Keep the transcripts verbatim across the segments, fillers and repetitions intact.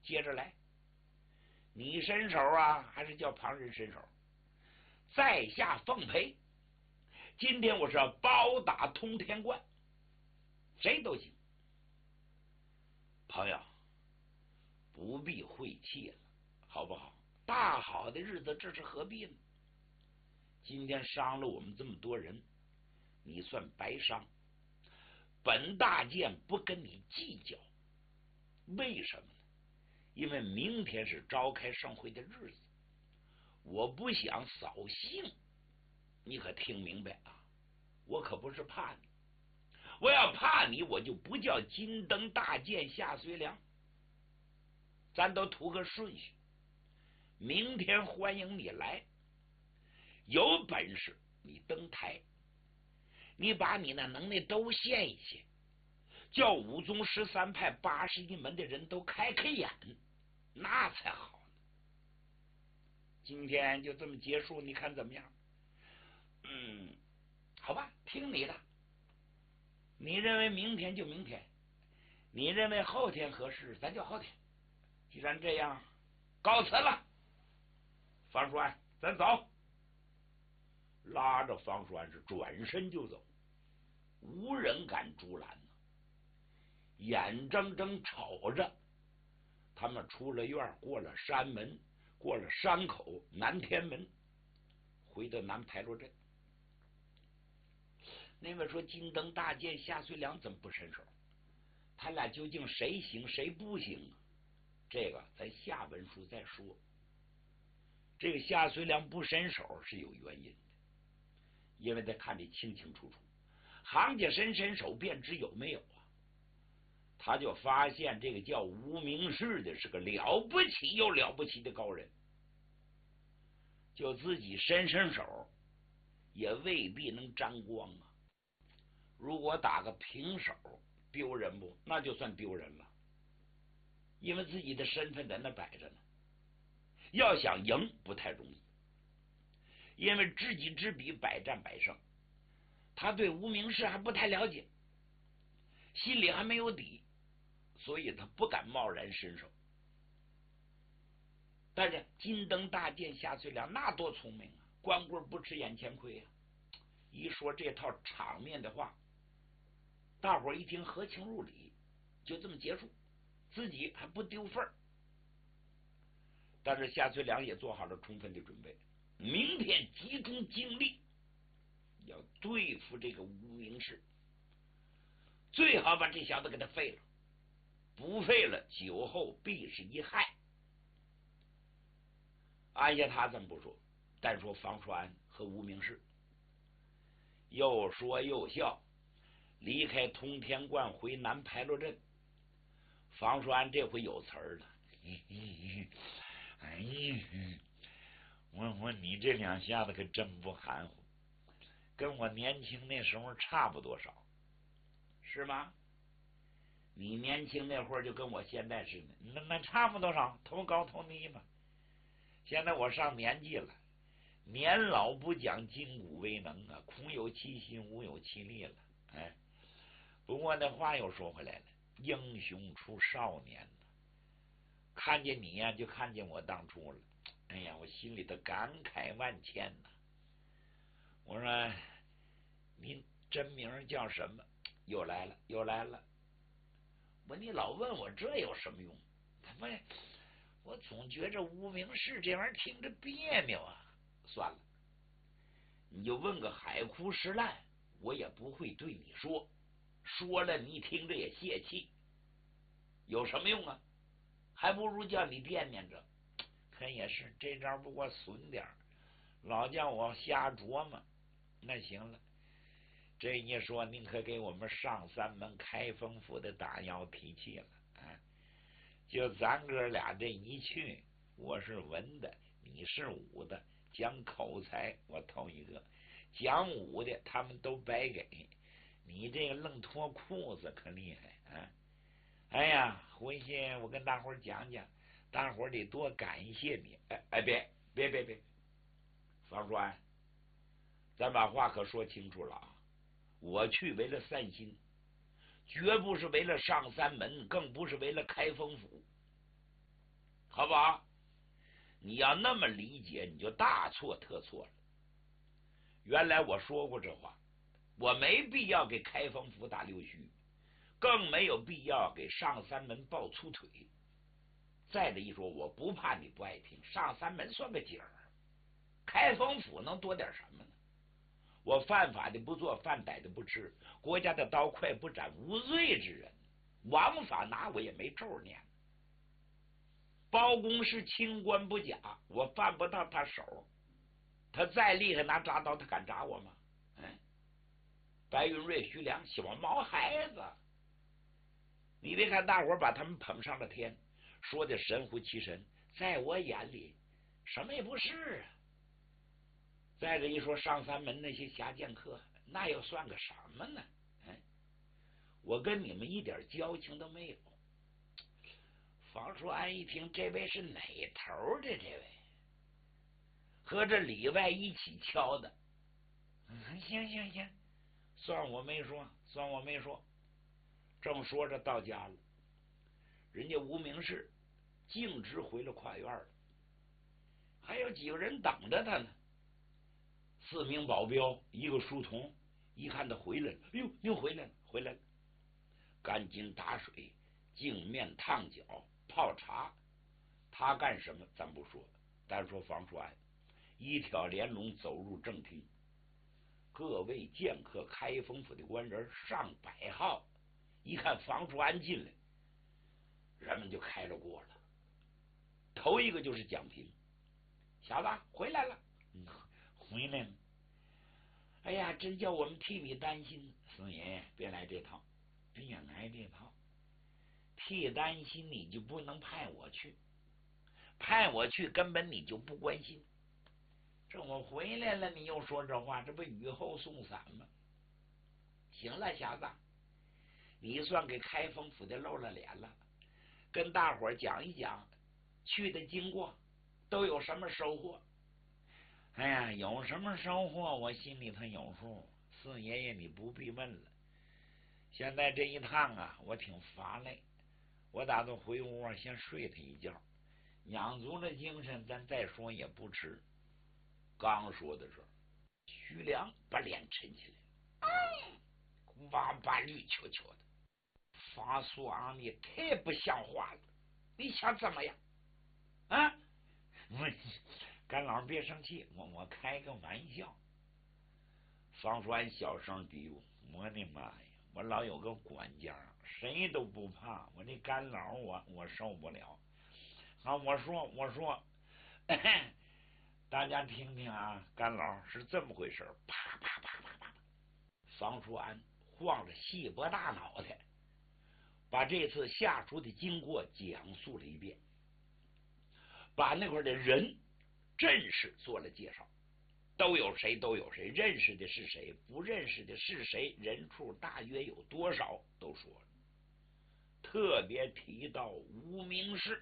接着来，你伸手啊，还是叫旁人伸手？在下奉陪，今天我是要包打通天关，谁都行。朋友，不必晦气了，好不好？大好的日子，这是何必呢？今天伤了我们这么多人，你算白伤。本大剑不跟你计较，为什么呢？因为明天是召开盛会的日子，我不想扫兴，你可听明白啊？我可不是怕你，我要怕你，我就不叫金灯大剑下随良。咱都图个顺序，明天欢迎你来，有本事你登台，你把你那能耐都现一现，叫武宗十三派八十一门的人都开开眼，那才好呢。今天就这么结束，你看怎么样？嗯，好吧，听你的。你认为明天就明天，你认为后天合适，咱就后天。既然这样，告辞了。方叔安，咱走。拉着方叔安是转身就走，无人敢阻拦呢。眼睁睁瞅着他们出了院，过了山门，过了山口南天门，回到南牌楼镇。那位说金灯大剑夏遂良怎么不伸手？他俩究竟谁行谁不行啊？这个咱下文书再说。这个夏遂良不伸手是有原因的，因为他看得清清楚楚，行家伸伸手便知有没有啊。他就发现这个叫无名氏的是个了不起又了不起的高人，就自己伸伸手也未必能沾光啊。如果打个平手丢人不？那就算丢人了，因为自己的身份在那摆着呢。要想赢不太容易，因为知己知彼，百战百胜。他对无名氏还不太了解，心里还没有底，所以他不敢贸然伸手。但是金灯大剑夏遂良那多聪明啊，光棍不吃眼前亏啊！一说这套场面的话，大伙一听合情入理，就这么结束，自己还不丢份儿。但是夏遂良也做好了充分的准备，明天集中精力要对付这个无名氏，最好把这小子给他废了，不废了酒后必是一害。按下他这么不说，单说方叔安和无名氏，又说又笑，离开通天观回南牌楼镇。方叔安这回有词儿了，哎呀，我我你这两下子可真不含糊，跟我年轻那时候差不多少，是吗？你年轻那会儿就跟我现在似的，那那差不多少，头高头低嘛。现在我上年纪了，年老不讲筋骨为能啊，空有其心无有其力了。哎，不过那话又说回来了，英雄出少年呢。看见你呀、啊，就看见我当初了。哎呀，我心里头感慨万千呐。我说您真名叫什么？又来了，又来了。我你老问我这有什么用？他妈，我总觉着无名氏这玩意儿听着别扭啊。算了，你就问个海枯石烂，我也不会对你说。说了你听着也泄气，有什么用啊？还不如叫你惦念着。可也是，这招不过损点，老叫我瞎琢磨。那行了，这一说您可给我们上三门开封府的打腰提气了啊！就咱哥俩这一去，我是文的，你是武的，讲口才我头一个，讲武的他们都白给，你这个愣脱裤子可厉害啊！哎呀，回去我跟大伙儿讲讲，大伙儿得多感谢你。哎哎，别别别别，方栓，咱把话可说清楚了啊！我去为了散心，绝不是为了上三门，更不是为了开封府。 好不好？你要那么理解，你就大错特错了。原来我说过这话，我没必要给开封府打溜须，更没有必要给上三门抱粗腿。再者一说，我不怕你不爱听，上三门算个景儿，开封府能多点什么呢？我犯法的不做，犯歹的不吃，国家的刀快不斩无罪之人，王法拿我也没咒念。包公是清官不假，我犯不到他手，他再厉害拿铡刀，他敢铡我吗？哎，白云瑞、徐良小毛孩子，你别看大伙把他们捧上了天，说的神乎其神，在我眼里什么也不是啊。再者一说，上三门那些侠剑客，那又算个什么呢？哎，我跟你们一点交情都没有。房叔安一听，这位是哪头的？这位和这里外一起敲的。嗯，行行行，算我没说，算我没说。正说着到家了，人家无名氏径直回了跨院了，还有几个人等着他呢。四名保镖，一个书童，一看他回来了，哎呦，又回来了，回来了！赶紧打水、净面、烫脚、泡茶。他干什么咱不说，单说房叔安一条连龙走入正厅，各位剑客、开封府的官人上百号，一看房叔安进来，人们就开了锅了。头一个就是蒋平，小子回来了。嗯，回来了。哎呀，真叫我们替你担心，四爷别来这套，别来这套。替担心你就不能派我去，派我去根本你就不关心。这我回来了，你又说这话，这不雨后送伞吗？行了，小子，你算给开封府的露了脸了，跟大伙讲一讲去的经过，都有什么收获。哎呀，有什么收获我心里头有数，四爷爷你不必问了。现在这一趟啊，我挺乏累，我打算回屋先睡他一觉，养足了精神，咱再说也不迟。刚说的时候，徐良把脸沉起来，哇吧绿球球的，房苏昂你太不像话了，你想怎么样啊？我干老别生气，我我开个玩笑。方栓小声嘀咕：“我的妈呀，我老有个管家，谁都不怕，我这干老我我受不了。”好，我说我说，大家听听啊，干老是这么回事，啪啪啪啪啪，方叔安晃着细脖大脑袋，把这次下厨的经过讲述了一遍，把那块的人阵势做了介绍，都有谁都有谁，认识的是谁，不认识的是谁，人数大约有多少都说了，特别提到无名氏。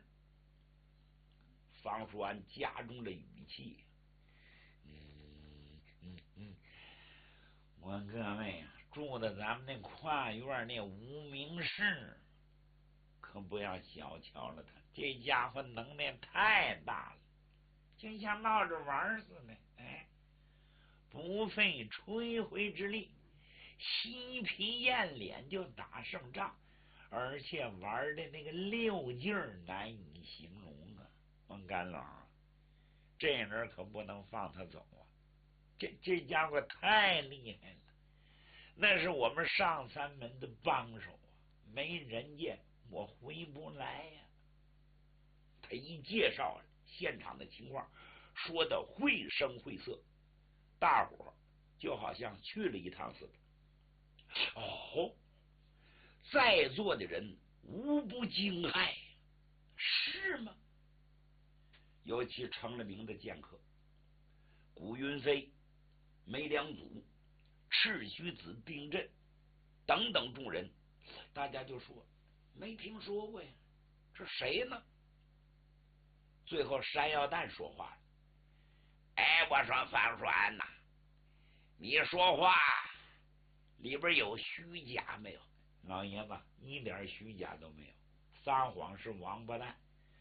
方叔安加重了语气，嗯嗯嗯，我各位啊，住在咱们那跨院那无名氏，可不要小瞧了他，这家伙能耐太大了，就像闹着玩似的，哎，不费吹灰之力，嬉皮艳脸就打胜仗，而且玩的那个溜劲儿难以形容啊！王干老，这人可不能放他走啊！这这家伙太厉害了，那是我们上三门的帮手啊，没人家我回不来呀、啊。他一介绍现场的情况，说的绘声绘色，大伙就好像去了一趟似的。哦，在座的人无不惊骇，是吗？尤其成了名的剑客古云飞、梅良祖、赤须子丁震等等众人，大家就说没听说过呀，这谁呢？最后山药蛋说话了，哎，我说方栓呐，你说话里边有虚假没有？老爷子一点虚假都没有，撒谎是王八蛋。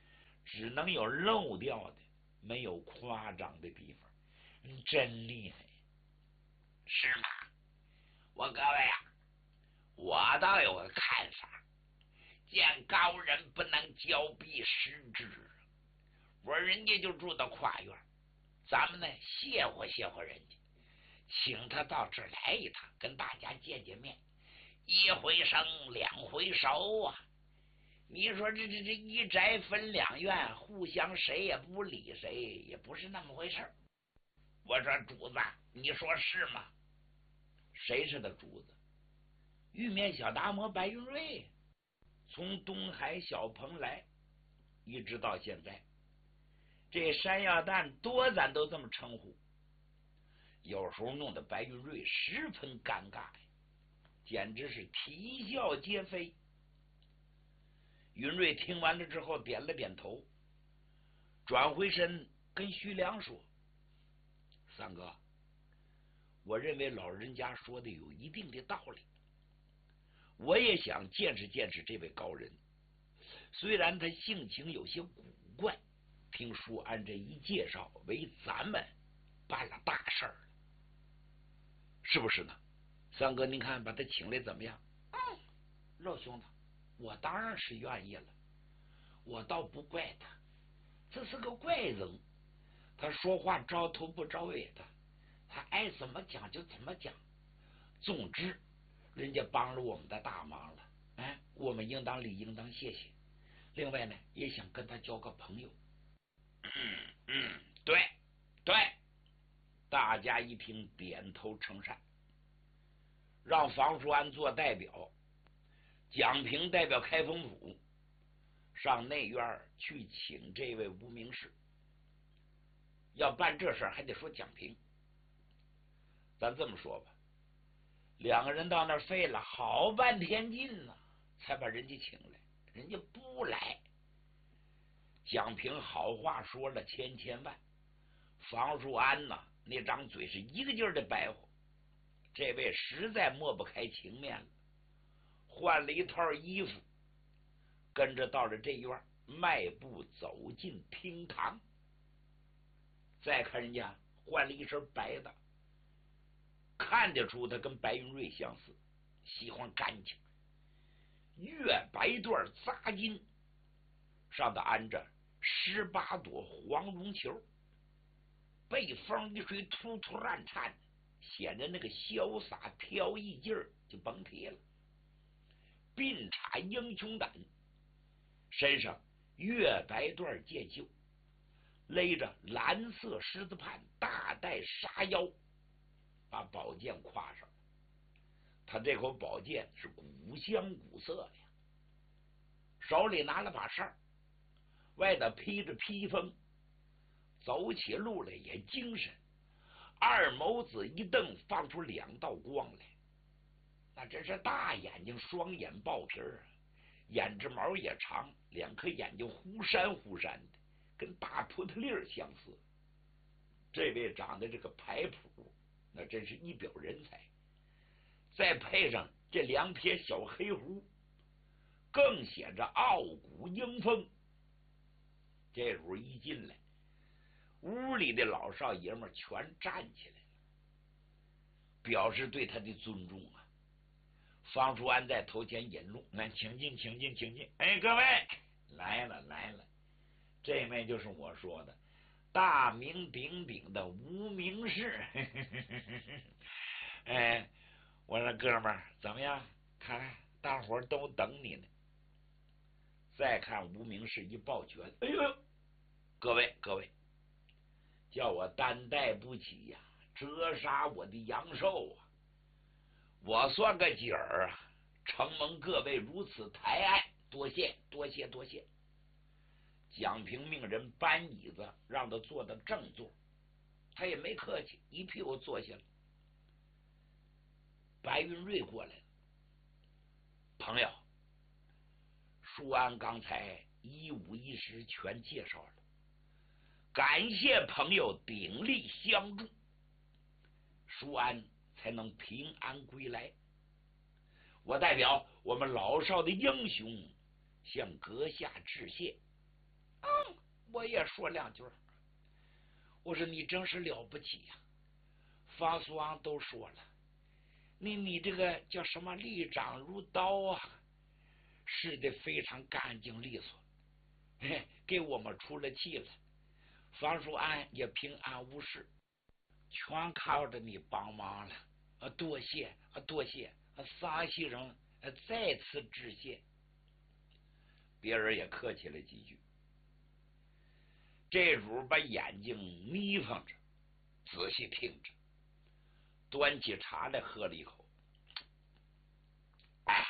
只能有漏掉的，没有夸张的地方。真厉害，是吗？我各位啊，我倒有个看法，见高人不能交臂失之。我人家就住到跨院，咱们呢谢活谢活人家，请他到这儿来一趟，跟大家见见面，一回生两回熟啊！你说这这这一宅分两院，互相谁也不理谁，也不是那么回事。我说主子，你说是吗？谁是他主子？玉面小达摩白云瑞，从东海小蓬来，一直到现在，这山药蛋多咱都这么称呼，有时候弄得白云瑞十分尴尬，简直是啼笑皆非。云瑞听完了之后点了点头，转回身跟徐良说：三哥，我认为老人家说的有一定的道理，我也想见识见识这位高人，虽然他性情有些古怪，听舒安这一介绍，为咱们办了大事儿，是不是呢？三哥您看把他请来怎么样？嗯，肉兄弟，我当然是愿意了，我倒不怪他，这是个怪人，他说话招头不招尾的，他爱怎么讲就怎么讲，总之人家帮了我们的大忙了，哎，我们应当理应当谢谢。另外呢，也想跟他交个朋友。嗯嗯，对对，大家一听点头称善，让房叔安做代表，蒋平代表开封府上内院去请这位无名氏。要办这事儿还得说蒋平，咱这么说吧，两个人到那儿费了好半天劲呢，才把人家请来，人家不来。蒋平好话说了千千万，房叔安呐，那张嘴是一个劲儿的白活，这位实在抹不开情面了，换了一套衣服，跟着到了这院，迈步走进厅堂。再看人家换了一身白的，看得出他跟白云瑞相似，喜欢干净，月白缎扎金，上头安着十八朵黄绒球，被风一吹突突乱颤，显得那个潇洒飘逸劲儿就甭提了。鬓插英雄胆，身上月白缎戒袖，勒着蓝色狮子盘，大带沙腰，把宝剑挎上。他这口宝剑是古香古色的呀，手里拿了把扇，外头披着披风，走起路来也精神。二眸子一瞪，放出两道光来，那真是大眼睛，双眼爆皮儿，眼睫毛也长，两颗眼睛忽闪忽闪的，跟大葡萄粒儿相似。这位长得这个牌谱，那真是一表人才。再配上这两撇小黑胡，更显着傲骨英风。这会儿一进来，屋里的老少爷们全站起来了，表示对他的尊重啊。方叔安在头前引路，来，请进，请进，请进。哎，各位来了来了，这位就是我说的大名鼎鼎的无名氏。哎，我说哥们儿怎么样？看来大伙儿都等你呢。再看无名氏一抱拳，哎呦，各位各位，叫我担待不起呀、啊，折杀我的阳寿啊！我算个景儿啊，承蒙各位如此抬爱，多谢多谢多谢。蒋平命人搬椅子让他坐到正座，他也没客气，一屁股坐下了。白云瑞过来了，朋友，舒安刚才一五一十全介绍了，感谢朋友鼎力相助，舒安才能平安归来。我代表我们老少的英雄向阁下致谢。嗯， 老爷说两句，我说你真是了不起呀、啊！方苏昂都说了，你你这个叫什么立掌如刀啊，使得非常干净利索，嘿，给我们出了气了。方叔安也平安无事，全靠着你帮忙了，啊，多谢啊，多谢！撒西人再次致谢。别人也客气了几句。这主把眼睛眯缝着，仔细听着，端起茶来喝了一口。哎，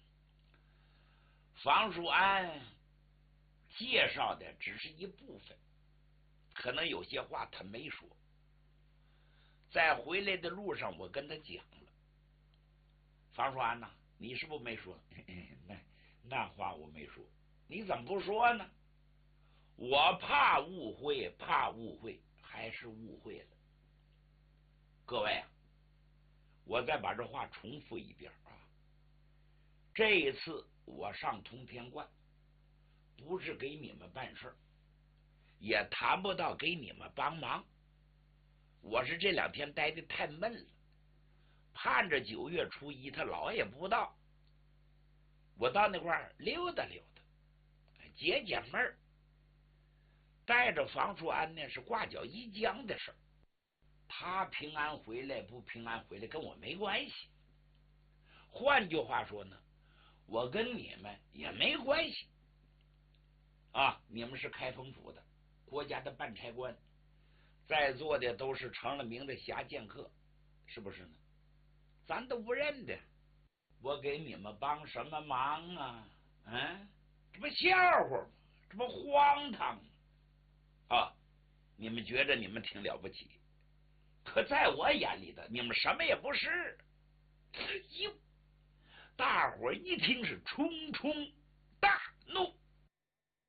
方叔安介绍的只是一部分，可能有些话他没说。在回来的路上，我跟他讲了。方叔安呐，你是不是没说？那那话我没说，你怎么不说呢？我怕误会，怕误会，还是误会了。各位啊，我再把这话重复一遍啊！这一次我上通天观，不是给你们办事儿，也谈不到给你们帮忙。我是这两天待的太闷了，盼着九月初一他老爷不到，我到那块儿溜达溜达，解解闷儿。带着房叔安呢是挂角一江的事儿，他平安回来不平安回来跟我没关系。换句话说呢，我跟你们也没关系啊！你们是开封府的国家的办差官，在座的都是成了名的侠剑客，是不是呢？咱都不认得，我给你们帮什么忙啊？嗯，这不笑话吗？这不荒唐吗？啊，你们觉得你们挺了不起，可在我眼里的，你们什么也不是。哟，大伙一听是冲冲